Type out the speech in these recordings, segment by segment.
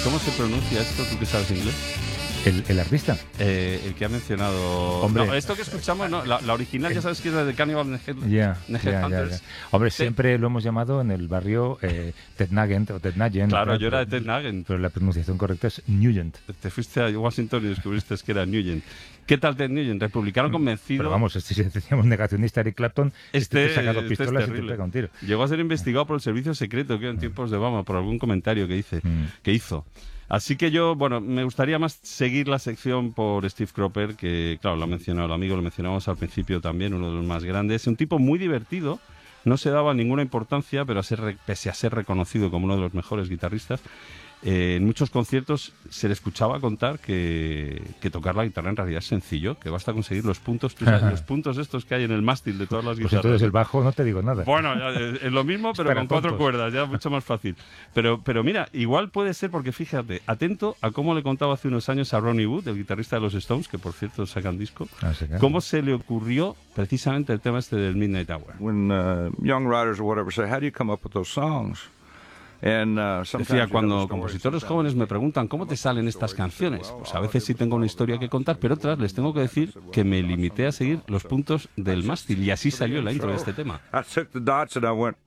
¿Cómo se pronuncia esto? ¿Tú que sabes inglés? El artista. El que ha mencionado... Hombre. No, esto que escuchamos, no, la original ya sabes que es la de Cannibal Headhunters. Hombre, siempre lo hemos llamado en el barrio Ted Nugent o Ted Nugent. Claro, yo era de Ted Nugent. Pero la pronunciación correcta es Nugent. Te fuiste a Washington y descubriste que era Nugent. ¿Qué tal Ted Nugent? Republicano convencido. Pero vamos, si decíamos negacionista Eric Clapton, te saca dos pistolas y te pega un tiro. Llegó a ser investigado por el servicio secreto, que en tiempos de Obama, por algún comentario que hizo. Así que yo, bueno, me gustaría más seguir la sección por Steve Cropper, que, claro, lo ha mencionado el amigo, lo mencionamos al principio también, uno de los más grandes. Un tipo muy divertido, no se daba ninguna importancia, pero pese a ser reconocido como uno de los mejores guitarristas, en muchos conciertos se le escuchaba contar que tocar la guitarra en realidad es sencillo, que basta conseguir los puntos, los puntos estos que hay en el mástil de todas las guitarras. Pues entonces el bajo no te digo nada. Bueno, es lo mismo, pero con 4 cuerdas, ya mucho más fácil. Pero mira, igual puede ser porque fíjate, atento a cómo le contaba hace unos años a Ronnie Wood, el guitarrista de los Stones, que por cierto sacan disco, cómo se le ocurrió precisamente el tema este del Midnight Hour. When young writers or whatever say, how do you come up with those songs? Decía, cuando compositores jóvenes me preguntan cómo te salen estas canciones, pues a veces sí tengo una historia que contar, pero otras les tengo que decir que me limité a seguir los puntos del mástil, y así salió la intro de este tema. I took the dots and I went...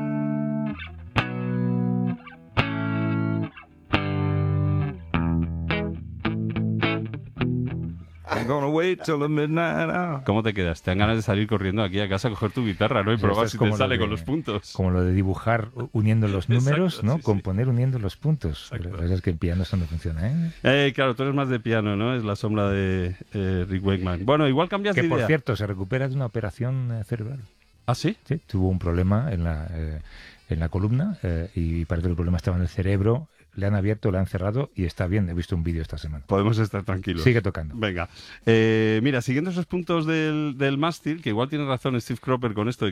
I'm gonna wait till the midnight hour. ¿Cómo te quedas? Te dan ganas de salir corriendo aquí a casa a coger tu guitarra, ¿no? Y probar si te sale con los puntos. Como lo de dibujar uniendo los números, exacto, ¿no? Sí, componer uniendo los puntos. Pero la verdad es que en piano eso no funciona, ¿eh? Claro, tú eres más de piano, ¿no? Es la sombra de Rick Wakeman. Bueno, igual cambias de idea. Que, por cierto, se recupera de una operación cerebral. ¿Ah, sí? Sí, tuvo un problema en la columna y parece que el problema estaba en el cerebro. Le han abierto, le han cerrado y está bien. He visto un vídeo esta semana. Podemos estar tranquilos. Sigue tocando. Venga. Mira, siguiendo esos puntos del mástil, que igual tiene razón Steve Cropper con esto de